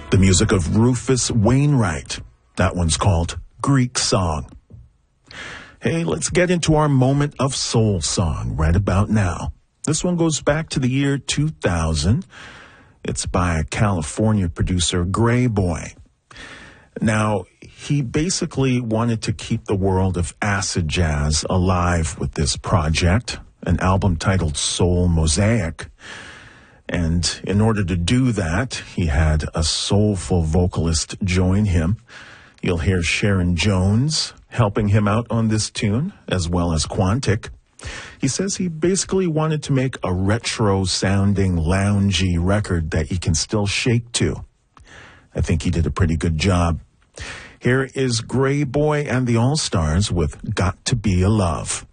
The music of Rufus Wainwright. That one's called Greek Song. Hey, let's get into our moment of soul song right about now. This one goes back to the year 2000. It's by a California producer, Gray Boy. Now, he basically wanted to keep the world of acid jazz alive with this project, an album titled Soul Mosaic. And in order to do that, he had a soulful vocalist join him. You'll hear Sharon Jones helping him out on this tune, as well as Quantic. He says he basically wanted to make a retro-sounding, loungy record that you can still shake to. I think he did a pretty good job. Here is Gray Boy and the All-Stars with Got to Be a Love.